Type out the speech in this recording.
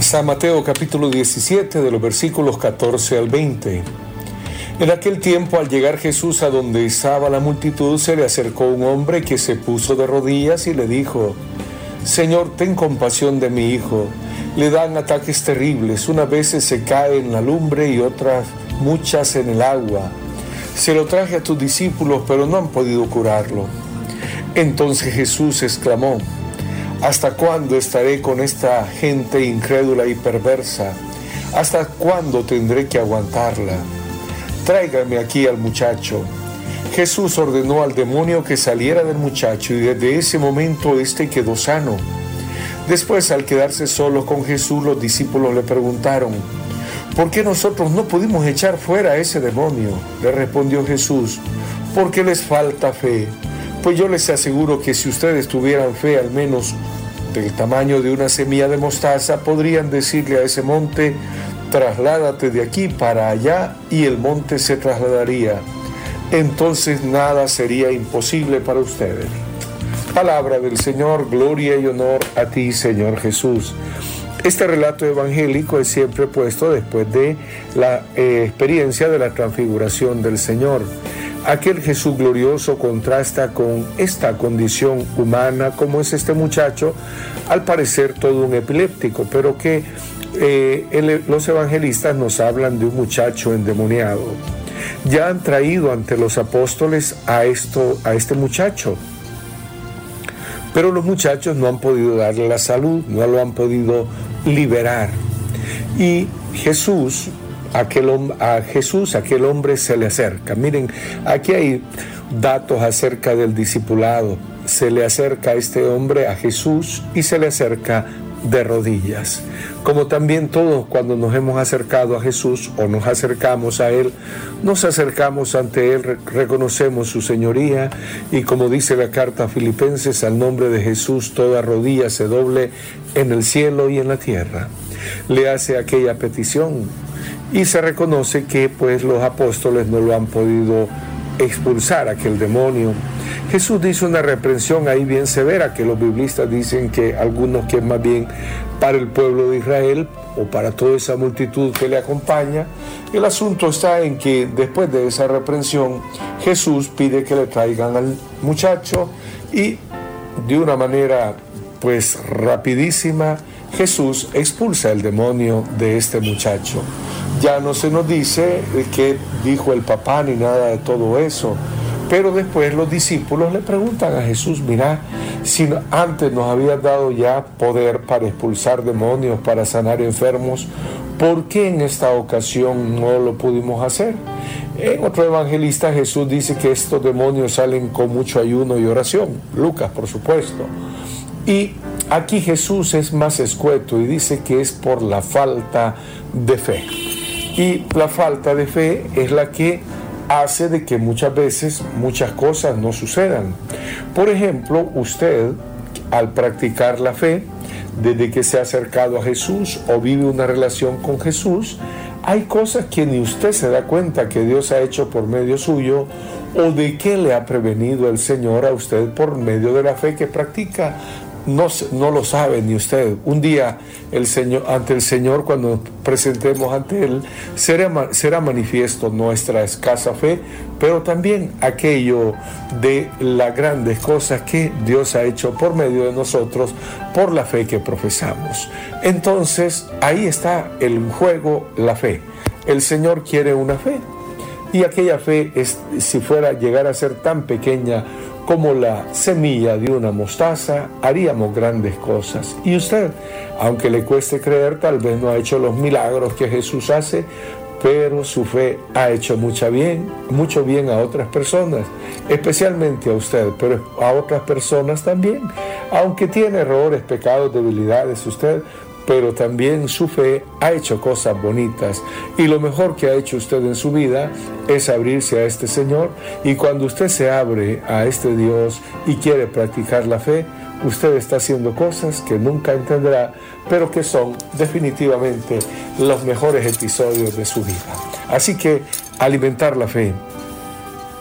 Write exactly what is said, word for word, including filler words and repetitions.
San Mateo capítulo diecisiete, de los versículos catorce al veinte. En aquel tiempo, al llegar Jesús a donde estaba la multitud, se le acercó un hombre que se puso de rodillas y le dijo: Señor, ten compasión de mi hijo. Le dan ataques terribles, unas veces se cae en la lumbre y otras muchas en el agua. Se lo traje a tus discípulos, pero no han podido curarlo. Entonces Jesús exclamó: ¿Hasta cuándo estaré con esta gente incrédula y perversa? ¿Hasta cuándo tendré que aguantarla? Tráigame aquí al muchacho. Jesús ordenó al demonio que saliera del muchacho y desde ese momento éste quedó sano. Después, al quedarse solo con Jesús, los discípulos le preguntaron: ¿por qué nosotros no pudimos echar fuera a ese demonio? Le respondió Jesús: porque les falta fe. Pues yo les aseguro que si ustedes tuvieran fe al menos del tamaño de una semilla de mostaza, podrían decirle a ese monte: trasládate de aquí para allá, y el monte se trasladaría. Entonces nada sería imposible para ustedes. Palabra del Señor, gloria y honor a ti, Señor Jesús. Este relato evangélico es siempre puesto después de la eh, experiencia de la transfiguración del Señor. Aquel Jesús glorioso contrasta con esta condición humana, como es este muchacho, al parecer todo un epiléptico, pero que eh, el, los evangelistas nos hablan de un muchacho endemoniado. Ya han traído ante los apóstoles a, esto, a este muchacho, pero los muchachos no han podido darle la salud, no lo han podido liberar. Y Jesús, aquel, a Jesús, aquel hombre se le acerca. Miren, aquí hay datos acerca del discipulado. Se le acerca a este hombre, a Jesús, y se le acerca de rodillas. Como también todos, cuando nos hemos acercado a Jesús o nos acercamos a Él, nos acercamos ante Él, reconocemos su señoría, y como dice la carta a Filipenses, al nombre de Jesús toda rodilla se doble en el cielo y en la tierra. Le hace aquella petición y se reconoce que pues los apóstoles no lo han podido expulsar, aquel demonio. Jesús dice una reprensión ahí bien severa, que los biblistas dicen que algunos que es más bien para el pueblo de Israel o para toda esa multitud que le acompaña. El asunto está en que después de esa reprensión, Jesús pide que le traigan al muchacho y de una manera pues rapidísima Jesús expulsa el demonio de este muchacho. Ya no se nos dice qué dijo el papá ni nada de todo eso. Pero después los discípulos le preguntan a Jesús: mira, si antes nos habías dado ya poder para expulsar demonios, para sanar enfermos, ¿por qué en esta ocasión no lo pudimos hacer? En otro evangelista Jesús dice que estos demonios salen con mucho ayuno y oración, Lucas por supuesto. Y aquí Jesús es más escueto y dice que es por la falta de fe. Y la falta de fe es la que hace de que muchas veces muchas cosas no sucedan. Por ejemplo, usted, al practicar la fe, desde que se ha acercado a Jesús o vive una relación con Jesús, hay cosas que ni usted se da cuenta que Dios ha hecho por medio suyo, o de que le ha prevenido el Señor a usted por medio de la fe que practica. No, no lo sabe ni usted. Un día el Señor, ante el Señor, cuando nos presentemos ante Él, será, será manifiesto nuestra escasa fe, pero también aquello de las grandes cosas que Dios ha hecho por medio de nosotros, por la fe que profesamos. Entonces, ahí está el juego, la fe. El Señor quiere una fe, y aquella fe, es, si fuera a llegar a ser tan pequeña como la semilla de una mostaza, haríamos grandes cosas. Y usted, aunque le cueste creer, tal vez no ha hecho los milagros que Jesús hace, pero su fe ha hecho mucho bien, mucho bien a otras personas, especialmente a usted, pero a otras personas también. Aunque tiene errores, pecados, debilidades usted, pero también su fe ha hecho cosas bonitas, y lo mejor que ha hecho usted en su vida es abrirse a este Señor. Y cuando usted se abre a este Dios y quiere practicar la fe, usted está haciendo cosas que nunca entenderá, pero que son definitivamente los mejores episodios de su vida. Así que alimentar la fe,